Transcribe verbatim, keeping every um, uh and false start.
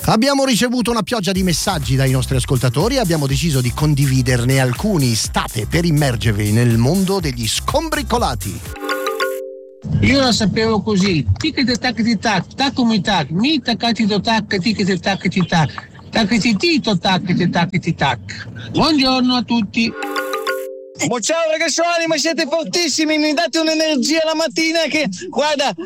Abbiamo ricevuto una pioggia di messaggi dai nostri ascoltatori e abbiamo deciso di condividerne alcuni. State per immergervi nel mondo degli scombricolati. Io la sapevo così: tic tac ti tac, tac mi tac, mi taccati to tac, tic tac ti tac, tac ti tito tac ti tac ti tac. Buongiorno a tutti. Oh, ciao ragazzuoli, ma siete fortissimi, mi date un'energia la mattina che, guarda,